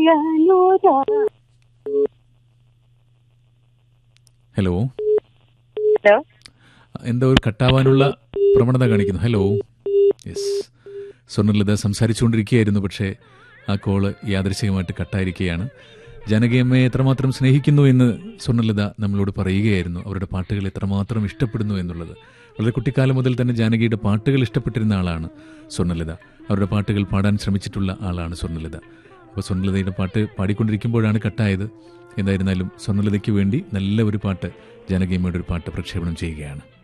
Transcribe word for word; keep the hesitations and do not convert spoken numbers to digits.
Hello, hello, എന്താ ഒരു കട്ടാവാനുള്ള പ്രവണത കാണിക്കുന്നു? ഹലോ, യെസ്, സ്വർണ്ണലത സംസാരിച്ചുകൊണ്ടിരിക്കുകയായിരുന്നു, പക്ഷേ ആ കോള് യാദൃശികമായിട്ട് കട്ടായിരിക്കുകയാണ്. ജാനകിയമ്മയെ എത്രമാത്രം സ്നേഹിക്കുന്നു എന്ന് സ്വർണ്ണലത നമ്മളോട് പറയുകയായിരുന്നു, അവരുടെ പാട്ടുകൾ എത്രമാത്രം ഇഷ്ടപ്പെടുന്നു എന്നുള്ളത്. വളരെ കുട്ടിക്കാലം മുതൽ തന്നെ ജാനകിയുടെ പാട്ടുകൾ ഇഷ്ടപ്പെട്ടിരുന്ന ആളാണ് സ്വർണ്ണലത. അവരുടെ പാട്ടുകൾ പാടാൻ ശ്രമിച്ചിട്ടുള്ള ആളാണ് സ്വർണ്ണലത. അപ്പോൾ സ്വർണ്ണലതയുടെ പാട്ട് പാടിക്കൊണ്ടിരിക്കുമ്പോഴാണ് കട്ടായത്. എന്തായിരുന്നാലും സ്വർണ്ണലതയ്ക്ക് വേണ്ടി നല്ല ഒരു പാട്ട്, ജാനകിയമ്മയുടെ ഒരു പാട്ട് പ്രക്ഷേപണം ചെയ്യുകയാണ്.